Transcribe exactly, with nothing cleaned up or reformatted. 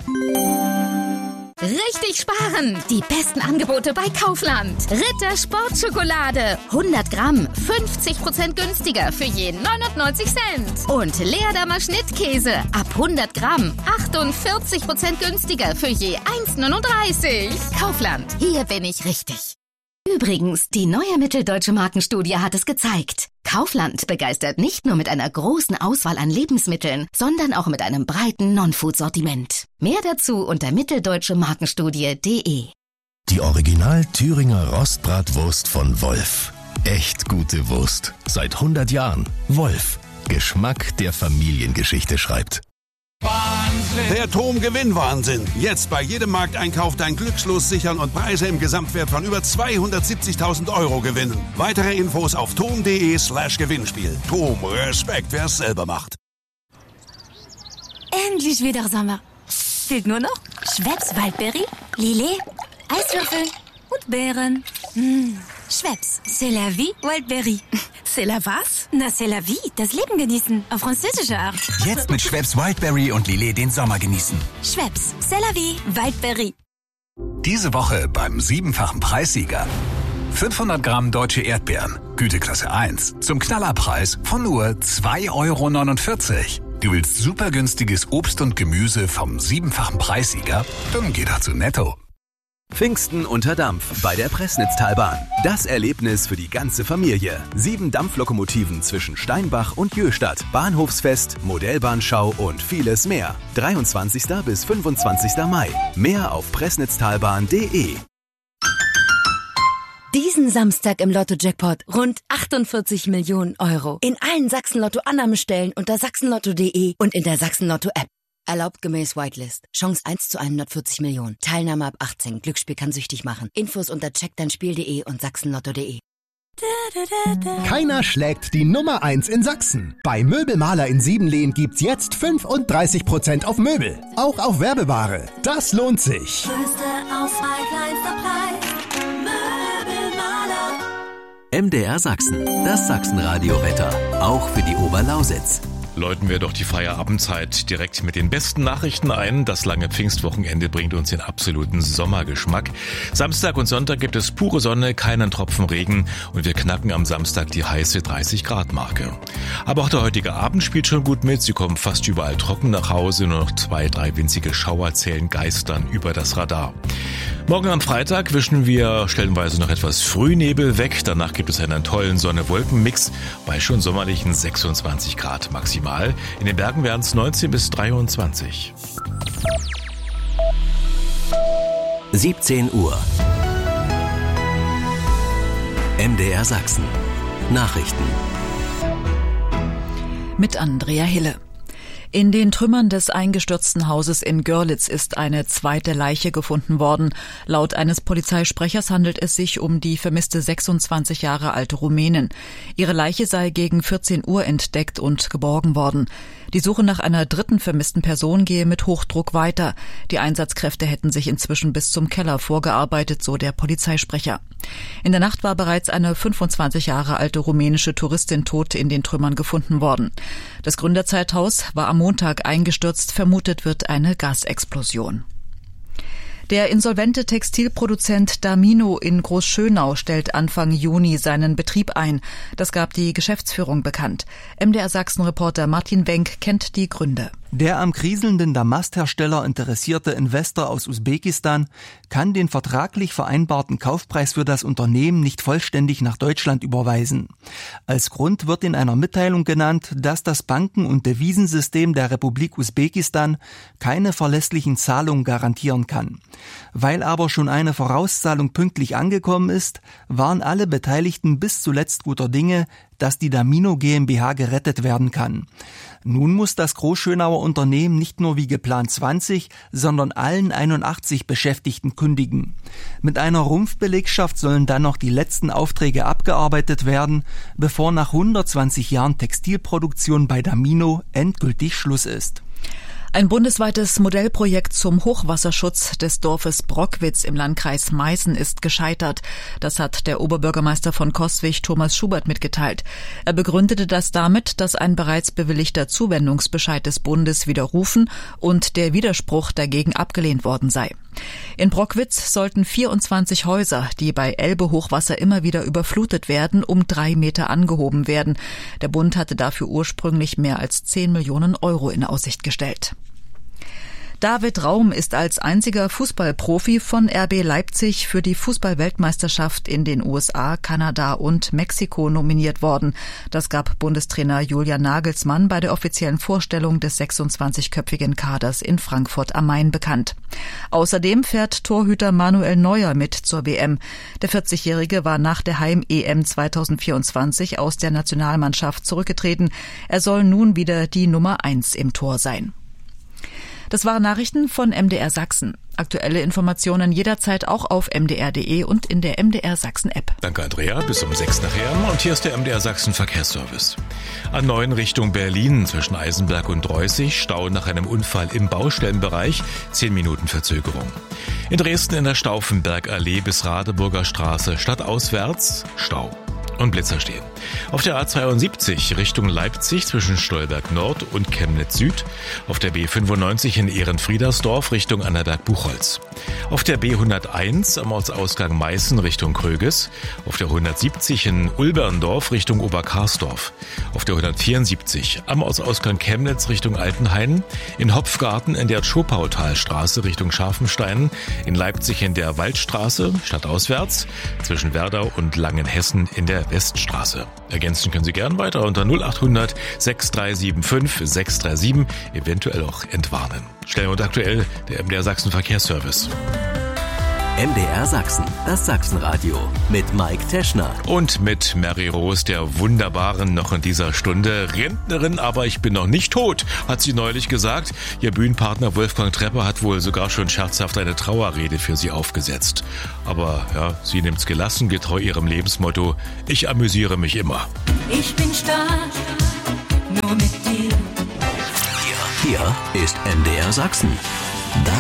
Richtig sparen! Die besten Angebote bei Kaufland. Ritter Sportschokolade. hundert Gramm, fünfzig Prozent günstiger für je neunundneunzig Cent. Und Leerdammer Schnittkäse. Ab hundert Gramm, achtundvierzig Prozent günstiger für je eins neununddreißig. Kaufland, hier bin ich richtig. Übrigens, die neue Mitteldeutsche Markenstudie hat es gezeigt. Kaufland begeistert nicht nur mit einer großen Auswahl an Lebensmitteln, sondern auch mit einem breiten Non-Food-Sortiment. Mehr dazu unter mitteldeutsche markenstudie punkt de. Die Original Thüringer Rostbratwurst von Wolf. Echt gute Wurst. Seit hundert Jahren. Wolf. Geschmack, der Familiengeschichte schreibt. Wahnsinn! Der TOM-Gewinnwahnsinn. Jetzt bei jedem Markteinkauf dein Glückslos sichern und Preise im Gesamtwert von über zweihundertsiebzigtausend Euro gewinnen. Weitere Infos auf tom.de slash Gewinnspiel. TOM, Respekt, wer es selber macht. Endlich wieder Sommer. Fehlt nur noch Schweppes Waldbeere, Lillet, Eiswürfel und Beeren. Mmh. Schweppes, c'est la vie, Wildberry. C'est la was? Na, c'est la vie, das Leben genießen, auf französische Art. Jetzt mit Schweppes Wildberry und Lillet den Sommer genießen. Schweppes, c'est la vie, Wildberry. Diese Woche beim siebenfachen Preissieger. fünfhundert Gramm deutsche Erdbeeren, Güteklasse eins, zum Knallerpreis von nur zwei Euro neunundvierzig. Du willst super günstiges Obst und Gemüse vom siebenfachen Preissieger? Dann geh doch zu Netto. Pfingsten unter Dampf bei der Pressnitztalbahn. Das Erlebnis für die ganze Familie. Sieben Dampflokomotiven zwischen Steinbach und Jöstadt. Bahnhofsfest, Modellbahnschau und vieles mehr. dreiundzwanzigsten bis fünfundzwanzigsten Mai. Mehr auf pressnitztalbahn punkt de. Diesen Samstag im Lotto-Jackpot rund achtundvierzig Millionen Euro. In allen Sachsen-Lotto-Annahmestellen unter sachsenlotto punkt de und in der Sachsen-Lotto-App. Erlaubt gemäß Whitelist. Chance eins zu hundertvierzig Millionen. Teilnahme ab achtzehn. Glücksspiel kann süchtig machen. Infos unter check dein spiel punkt de und sachsenlotto punkt de. Keiner schlägt die Nummer eins in Sachsen. Bei Möbelmaler in Siebenlehn gibt's jetzt fünfunddreißig Prozent auf Möbel. Auch auf Werbeware. Das lohnt sich. Größte Auswahl, kleinster Preis. Möbelmaler. M D R Sachsen. Das Sachsenradio-Wetter. Auch für die Oberlausitz. Läuten wir doch die Feierabendzeit direkt mit den besten Nachrichten ein. Das lange Pfingstwochenende bringt uns den absoluten Sommergeschmack. Samstag und Sonntag gibt es pure Sonne, keinen Tropfen Regen und wir knacken am Samstag die heiße dreißig Grad Marke. Aber auch der heutige Abend spielt schon gut mit. Sie kommen fast überall trocken nach Hause. Nur noch zwei, drei winzige Schauer zählen geistern über das Radar. Morgen am Freitag wischen wir stellenweise noch etwas Frühnebel weg. Danach gibt es einen tollen Sonne-Wolken-Mix bei schon sommerlichen sechsundzwanzig Grad maximal. In den Bergen werden es neunzehn bis dreiundzwanzig. siebzehn Uhr. M D R Sachsen. Nachrichten. Mit Andrea Hille. In den Trümmern des eingestürzten Hauses in Görlitz ist eine zweite Leiche gefunden worden. Laut eines Polizeisprechers handelt es sich um die vermisste sechsundzwanzig Jahre alte Rumänin. Ihre Leiche sei gegen vierzehn Uhr entdeckt und geborgen worden. Die Suche nach einer dritten vermissten Person gehe mit Hochdruck weiter. Die Einsatzkräfte hätten sich inzwischen bis zum Keller vorgearbeitet, so der Polizeisprecher. In der Nacht war bereits eine fünfundzwanzig Jahre alte rumänische Touristin tot in den Trümmern gefunden worden. Das Gründerzeithaus war am Montag eingestürzt, vermutet wird eine Gasexplosion. Der insolvente Textilproduzent Damino in Großschönau stellt Anfang Juni seinen Betrieb ein. Das gab die Geschäftsführung bekannt. M D R Sachsen-Reporter Martin Wenk kennt die Gründe. Der am kriselnden Damasthersteller interessierte Investor aus Usbekistan kann den vertraglich vereinbarten Kaufpreis für das Unternehmen nicht vollständig nach Deutschland überweisen. Als Grund wird in einer Mitteilung genannt, dass das Banken- und Devisensystem der Republik Usbekistan keine verlässlichen Zahlungen garantieren kann. Weil aber schon eine Vorauszahlung pünktlich angekommen ist, waren alle Beteiligten bis zuletzt guter Dinge, dass die Damino GmbH gerettet werden kann. Nun muss das Großschönauer Unternehmen nicht nur wie geplant zwanzig, sondern allen einundachtzig Beschäftigten kündigen. Mit einer Rumpfbelegschaft sollen dann noch die letzten Aufträge abgearbeitet werden, bevor nach hundertzwanzig Jahren Textilproduktion bei Damino endgültig Schluss ist. Ein bundesweites Modellprojekt zum Hochwasserschutz des Dorfes Brockwitz im Landkreis Meißen ist gescheitert. Das hat der Oberbürgermeister von Coswig, Thomas Schubert, mitgeteilt. Er begründete das damit, dass ein bereits bewilligter Zuwendungsbescheid des Bundes widerrufen und der Widerspruch dagegen abgelehnt worden sei. In Brockwitz sollten vierundzwanzig Häuser, die bei Elbe-Hochwasser immer wieder überflutet werden, um drei Meter angehoben werden. Der Bund hatte dafür ursprünglich mehr als zehn Millionen Euro in Aussicht gestellt. David Raum ist als einziger Fußballprofi von R B Leipzig für die Fußball-Weltmeisterschaft in den U S A, Kanada und Mexiko nominiert worden. Das gab Bundestrainer Julian Nagelsmann bei der offiziellen Vorstellung des sechsundzwanzigköpfigen Kaders in Frankfurt am Main bekannt. Außerdem fährt Torhüter Manuel Neuer mit zur W M. Der vierzigjährige war nach der Heim-E M zweitausendvierundzwanzig aus der Nationalmannschaft zurückgetreten. Er soll nun wieder die Nummer eins im Tor sein. Das waren Nachrichten von M D R Sachsen. Aktuelle Informationen jederzeit auch auf m d r punkt d e und in der M D R Sachsen App. Danke, Andrea. Bis um sechs nachher. Und hier ist der M D R Sachsen Verkehrsservice. A neun Richtung Berlin zwischen Eisenberg und Dreußig. Stau nach einem Unfall im Baustellenbereich. Zehn Minuten Verzögerung. In Dresden in der Stauffenbergallee bis Radeburger Straße stadtauswärts Stau. Und Blitzer stehen. Auf der A zweiundsiebzig Richtung Leipzig zwischen Stolberg Nord und Chemnitz Süd. Auf der B fünfundneunzig in Ehrenfriedersdorf Richtung Annaberg-Buchholz. Auf der B hunderteins am Ortsausgang Meißen Richtung Kröges. Auf der hundertsiebzig in Ulberndorf Richtung Oberkarsdorf. Auf der hundertvierundsiebzig am Ortsausgang Chemnitz Richtung Altenhain. In Hopfgarten in der Schopautalstraße Richtung Scharfenstein. In Leipzig in der Waldstraße stadtauswärts. Zwischen Werdau und Langenhessen in der Weststraße. Ergänzen können Sie gern weiter unter null acht hundert sechs drei sieben fünf sechs drei sieben, eventuell auch entwarnen. Schnell und aktuell der M D R Sachsen Verkehrsservice. M D R Sachsen, das Sachsenradio mit Mike Teschner. Und mit Mary Rose, der wunderbaren, noch in dieser Stunde Rentnerin, aber ich bin noch nicht tot, hat sie neulich gesagt. Ihr Bühnenpartner Wolfgang Trepper hat wohl sogar schon scherzhaft eine Trauerrede für sie aufgesetzt. Aber ja, sie nimmt's gelassen, getreu ihrem Lebensmotto, ich amüsiere mich immer. Ich bin stark, nur mit dir. Hier, hier ist M D R Sachsen, das